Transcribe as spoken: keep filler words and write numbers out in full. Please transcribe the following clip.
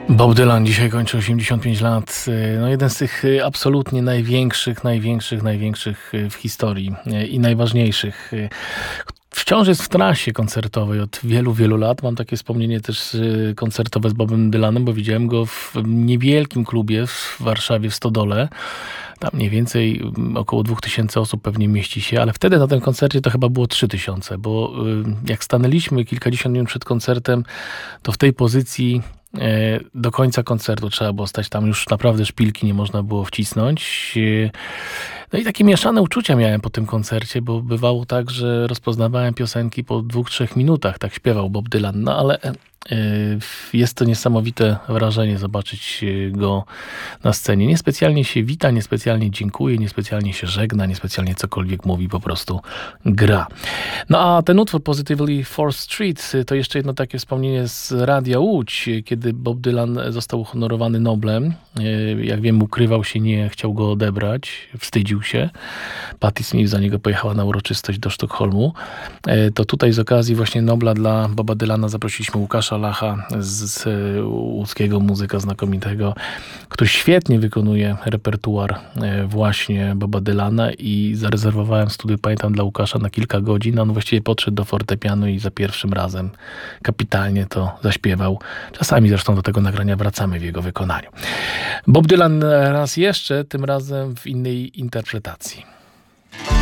Bob Dylan dzisiaj kończy osiemdziesiąt pięć lat. No jeden z tych absolutnie największych, największych, największych w historii i najważniejszych. Wciąż jest w trasie koncertowej od wielu, wielu lat. Mam takie wspomnienie też koncertowe z Bobem Dylanem, bo widziałem go w niewielkim klubie w Warszawie, w Stodole. Tam mniej więcej około dwóch tysięcy osób pewnie mieści się, ale wtedy na tym koncercie to chyba było trzy tysiące, bo jak stanęliśmy kilkadziesiąt minut przed koncertem, to w tej pozycji do końca koncertu trzeba było stać. Tam już naprawdę szpilki nie można było wcisnąć. No i takie mieszane uczucia miałem po tym koncercie, bo bywało tak, że rozpoznawałem piosenki po dwóch, trzech minutach. Tak śpiewał Bob Dylan. No ale jest to niesamowite wrażenie zobaczyć go na scenie. Niespecjalnie się wita, niespecjalnie dziękuje, niespecjalnie się żegna, niespecjalnie cokolwiek mówi, po prostu gra. No a ten utwór Positively fourth Street to jeszcze jedno takie wspomnienie z Radia Łódź, kiedy Bob Dylan został uhonorowany Noblem. Jak wiem, ukrywał się, nie chciał go odebrać, wstydził się. Patti Smith za niego pojechała na uroczystość do Sztokholmu. To tutaj z okazji właśnie Nobla dla Boba Dylana zaprosiliśmy Łukasza Lacha z łódzkiego, muzyka znakomitego, który świetnie wykonuje repertuar właśnie Boba Dylana i zarezerwowałem studiu, pamiętam, dla Łukasza na kilka godzin. On właściwie podszedł do fortepianu i za pierwszym razem kapitalnie to zaśpiewał. Czasami zresztą do tego nagrania wracamy w jego wykonaniu. Bob Dylan raz jeszcze, tym razem w innej interpretacji.